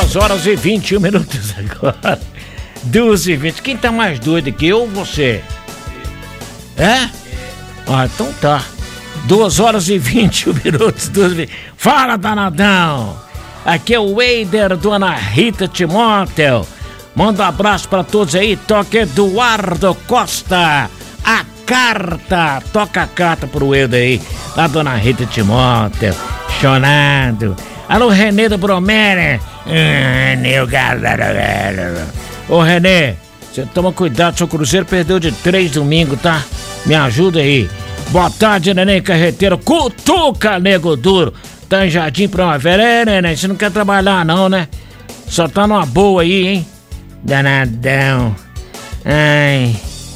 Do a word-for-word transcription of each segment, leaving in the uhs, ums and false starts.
duas horas e vinte e um minutos agora. duas e vinte. Quem tá mais doido que eu ou você? É? Ah, então tá. duas horas e vinte e um minutos. duas e vinte. Fala, danadão! Aqui é o Eider do Ana Rita Timóteo. Manda um abraço pra todos aí. Toca Eduardo Costa. A carta. Toca a carta pro Eider aí. Lá do Ana Rita Timóteo. Chorando. Alô, Renê do Bromere. Renê, o galera. Ô, Renê, você toma cuidado. Seu Cruzeiro perdeu de três domingo, tá? Me ajuda aí. Boa tarde, Neném Carreteiro. Cutuca, nego duro. Tá em Jardim Primavera. É, Neném, você não quer trabalhar não, né? Só tá numa boa aí, hein? Danadão. Ai.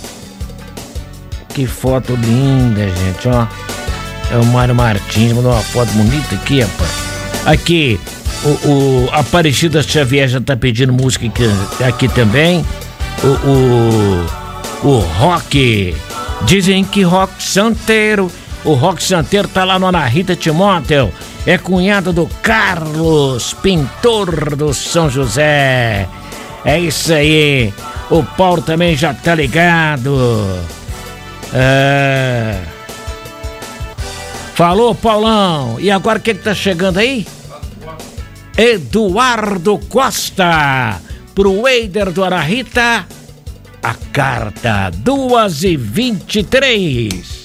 Que foto linda, gente, ó. É o Mário Martins, mandou uma foto bonita aqui, rapaz. Aqui, o, o Aparecida Xavier já tá pedindo música aqui, aqui também. O, o, o Rock... Dizem que Rock Santeiro, o Rock Santeiro tá lá no Ana Rita Timóteo, é cunhado do Carlos, pintor do São José. É isso aí, o Paulo também já tá ligado. É... Falou, Paulão, e agora o que que tá chegando aí? Eduardo Costa, pro Eider do Ana Rita. A carta, duas e vinte e três.